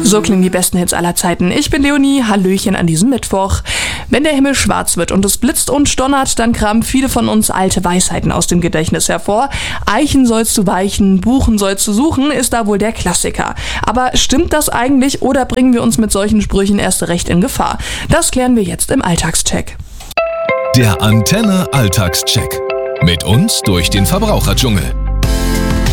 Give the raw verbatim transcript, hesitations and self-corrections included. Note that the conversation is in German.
So klingen die besten Hits aller Zeiten. Ich bin Leonie, Hallöchen an diesem Mittwoch. Wenn der Himmel schwarz wird und es blitzt und donnert, dann kramen viele von uns alte Weisheiten aus dem Gedächtnis hervor. Eichen sollst du weichen, Buchen sollst du suchen, ist da wohl der Klassiker. Aber stimmt das eigentlich oder bringen wir uns mit solchen Sprüchen erst recht in Gefahr? Das klären wir jetzt im Alltagscheck. Der Antenne Alltagscheck. Mit uns durch den Verbraucherdschungel.